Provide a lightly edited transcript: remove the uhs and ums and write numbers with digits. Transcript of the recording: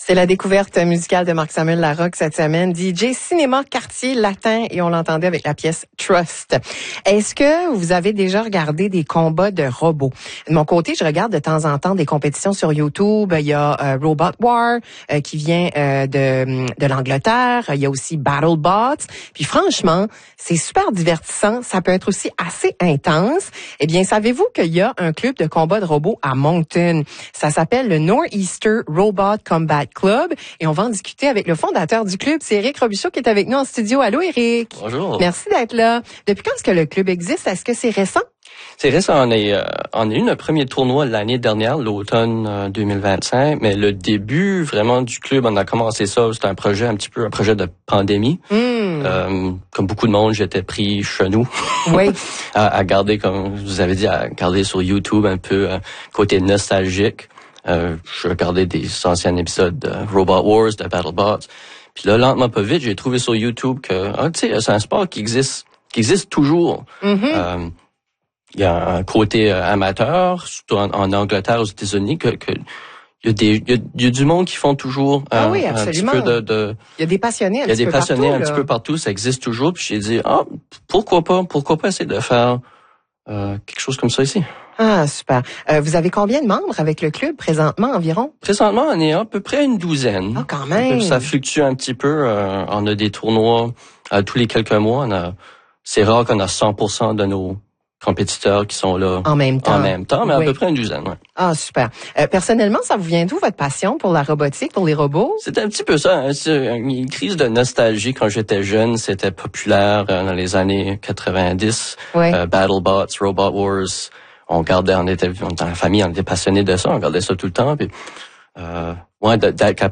C'est la découverte musicale de Marc-Samuel Larocque cette semaine, DJ Cinéma Quartier Latin, et on l'entendait avec la pièce Trust. Est-ce que vous avez déjà regardé des combats de robots? De mon côté, je regarde de temps en temps des compétitions sur YouTube. Il y a Robot War qui vient de l'Angleterre. Il y a aussi BattleBots. Puis franchement, c'est super divertissant. Ça peut être aussi assez intense. Eh bien, savez-vous qu'il y a un club de combat de robots à Moncton? Ça s'appelle le Northeaster Robot Combat Club, et on va en discuter avec le fondateur du club, c'est Éric Robichaud qui est avec nous en studio. Allô Éric. Bonjour. Merci d'être là. Depuis quand est-ce que le club existe? Est-ce que c'est récent? C'est récent. On a eu notre premier tournoi l'année dernière, l'automne 2025, mais le début vraiment du club, on a commencé ça, c'était un projet de pandémie. Comme beaucoup de monde, j'étais pris chez nous. Oui. à garder, comme vous avez dit, à garder sur YouTube un peu côté nostalgique. Je regardais des anciens épisodes de Robot Wars, de BattleBots. Puis là, lentement, pas vite, j'ai trouvé sur YouTube que, tu sais, c'est un sport qui existe toujours. Mm-hmm. Il y a un côté amateur, surtout en Angleterre, aux États-Unis, que il y a du monde qui font toujours oui, absolument. un petit peu il y a des passionnés un petit peu partout. Un petit peu partout, ça existe toujours. Puis j'ai dit, pourquoi pas essayer de faire quelque chose comme ça ici. Ah, super. Vous avez combien de membres avec le club présentement environ? Présentement, on est à peu près une douzaine. Ah, quand même. Ça fluctue un petit peu. On a des tournois tous les quelques mois. C'est rare qu'on a 100% de nos compétiteurs qui sont là en même temps, mais à peu près une douzaine. Ouais. Ah, super. Personnellement, ça vous vient d'où votre passion pour la robotique, pour les robots? C'est un petit peu ça. Hein. C'est une crise de nostalgie. Quand j'étais jeune, c'était populaire dans les années 90. Oui. BattleBots, Robot Wars. On était dans la famille, on était passionnés de ça. On regardait ça tout le temps. Puis, d'être